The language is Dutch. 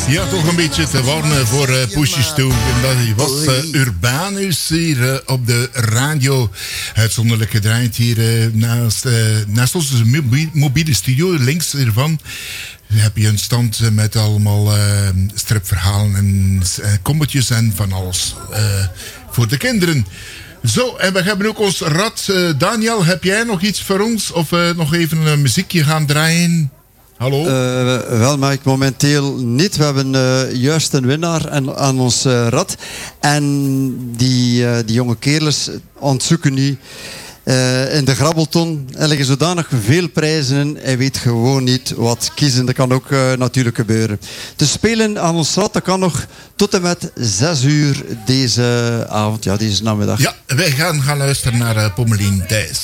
Ja, toch een beetje te warm voor Pushy toe. En dat was Urbanus hier op de radio. Uitzonderlijk gedraaid hier naast onze mobiele studio. Links ervan heb je een stand met allemaal stripverhalen en kommetjes en van alles voor de kinderen. Zo, en we hebben ook ons rad. Daniel, heb jij nog iets voor ons? Of nog even een muziekje gaan draaien? Hallo? Wel, maar ik momenteel niet. We hebben juist een winnaar aan ons rad. En die jonge kerels ontzoeken nu in de grabbelton. Er liggen zodanig veel prijzen in. Hij weet gewoon niet wat kiezen. Dat kan ook natuurlijk gebeuren. Te spelen aan ons rad, dat kan nog tot en met 6 uur deze avond. Ja, deze namiddag. Ja, wij gaan luisteren naar Pommelien Thijs.